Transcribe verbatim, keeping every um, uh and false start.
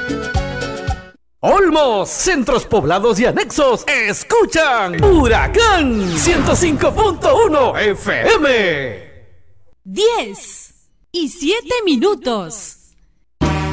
Olmos, centros poblados y anexos, escuchan Huracán ciento cinco punto uno F M. diez y siete minutos.